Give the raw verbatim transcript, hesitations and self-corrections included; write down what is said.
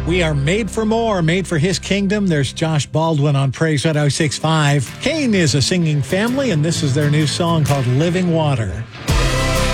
We are made for more, made for his kingdom. There's Josh Baldwin on Praise one oh six point five. Cain is a singing family, and this is their new song called Living Water.